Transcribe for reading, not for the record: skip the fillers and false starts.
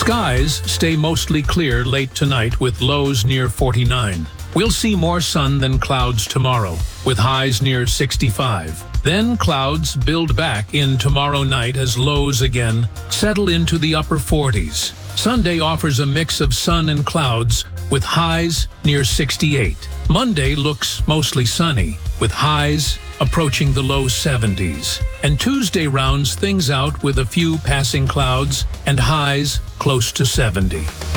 Skies stay mostly clear late tonight with lows near 49. We'll see more sun than clouds tomorrow, with highs near 65. Then clouds build back in tomorrow night as lows again settle into the upper 40s. Sunday offers a mix of sun and clouds, with highs near 68. Monday looks mostly sunny, with highs approaching the low 70s. And Tuesday rounds things out with a few passing clouds and highs close to 70.